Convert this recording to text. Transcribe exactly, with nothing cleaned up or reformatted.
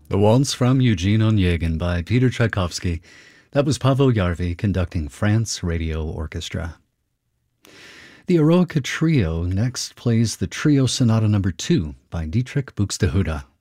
The Waltz from Eugene Onegin by Peter Tchaikovsky. That was Pavel Yarvi conducting France Radio Orchestra. The Eroica Trio next plays the Trio Sonata Number two by Dietrich Buxtehude.